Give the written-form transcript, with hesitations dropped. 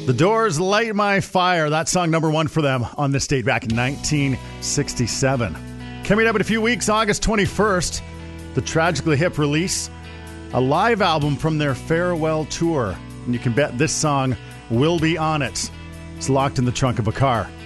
The Doors, Light My Fire. That song number one for them on this date back in 1967. Coming up in a few weeks, August 21st, the Tragically Hip release a live album from their farewell tour. And you can bet this song will be on it. It's locked in the trunk of a car.